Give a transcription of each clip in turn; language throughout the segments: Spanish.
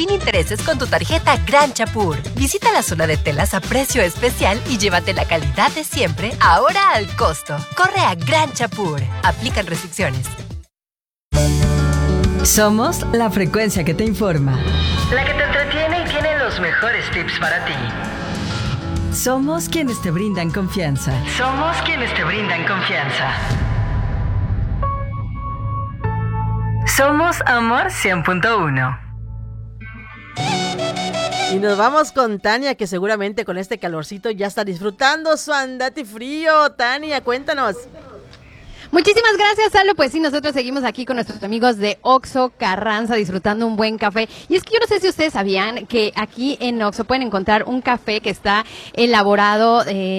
sin intereses con tu tarjeta Gran Chapur. Visita la zona de telas a precio especial y llévate la calidad de siempre, ahora al costo. Corre a Gran Chapur. Aplican restricciones. Somos la frecuencia que te informa. La que te entretiene y tiene los mejores tips para ti. Somos quienes te brindan confianza. Somos quienes te brindan confianza. Somos Amor 100.1. Y nos vamos con Tania, que seguramente con este calorcito ya está disfrutando su andati frío. Tania, cuéntanos. Muchísimas gracias, Salo. Pues sí, nosotros seguimos aquí con nuestros amigos de Oxxo Carranza disfrutando un buen café. Y es que yo no sé si ustedes sabían que aquí en Oxxo pueden encontrar un café que está elaborado,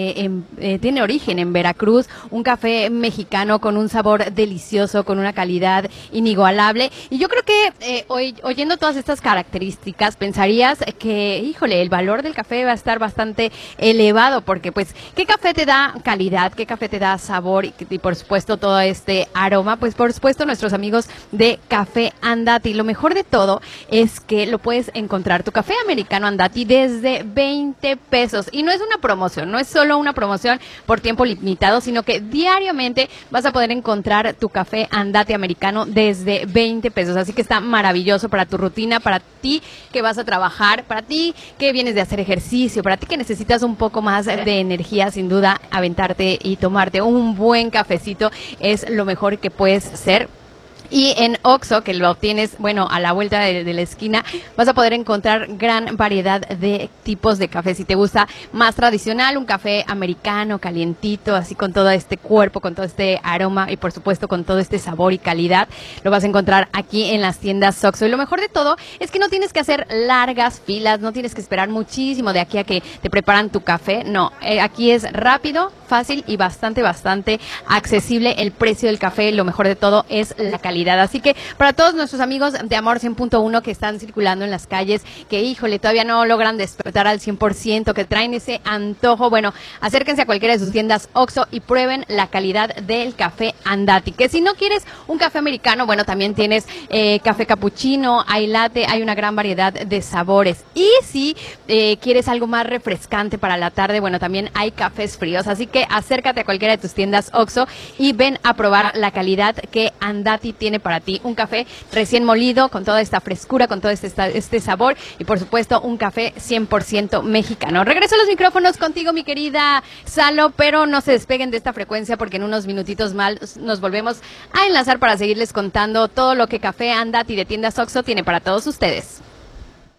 tiene origen en Veracruz, un café mexicano con un sabor delicioso, con una calidad inigualable. Y yo creo que oyendo todas estas características pensarías que, híjole, el valor del café va a estar bastante elevado, porque pues, ¿qué café te da calidad? ¿Qué café te da sabor? Y por supuesto, todo este aroma, pues por supuesto nuestros amigos de Café Andati. Lo mejor de todo es que lo puedes encontrar, tu café americano Andati, desde 20 pesos. Y no es una promoción, no es solo una promoción por tiempo limitado, sino que diariamente vas a poder encontrar tu café Andati americano desde 20 pesos. Así que está maravilloso para tu rutina, para ti que vas a trabajar, para ti que vienes de hacer ejercicio, para ti que necesitas un poco más de energía, sin duda, aventarte y tomarte un buen cafecito es lo mejor que puedes ser. Y en Oxxo, que lo obtienes, bueno, a la vuelta de la esquina, vas a poder encontrar gran variedad de tipos de café. Si te gusta más tradicional, un café americano, calientito, así con todo este cuerpo, con todo este aroma y por supuesto con todo este sabor y calidad, lo vas a encontrar aquí en las tiendas Oxxo. Y lo mejor de todo es que no tienes que hacer largas filas, no tienes que esperar muchísimo de aquí a que te preparan tu café. No, aquí es rápido, fácil y bastante accesible el precio del café. Lo mejor de todo es la calidad. Así que para todos nuestros amigos de Amor 100.1 que están circulando en las calles, que híjole, todavía no logran despertar al 100%, que traen ese antojo, bueno, acérquense a cualquiera de sus tiendas Oxxo y prueben la calidad del café Andati. Que si no quieres un café americano, bueno, también tienes café capuchino, hay latte, hay una gran variedad de sabores. Y si quieres algo más refrescante para la tarde, bueno, también hay cafés fríos. Así que acércate a cualquiera de tus tiendas Oxxo y ven a probar la calidad que Andati tiene para ti. Un café recién molido, con toda esta frescura, con todo este sabor y por supuesto un café 100% mexicano. Regreso a los micrófonos contigo, mi querida Salo, pero no se despeguen de esta frecuencia porque en unos minutitos más nos volvemos a enlazar para seguirles contando todo lo que Café Andati de tiendas Oxxo tiene para todos ustedes.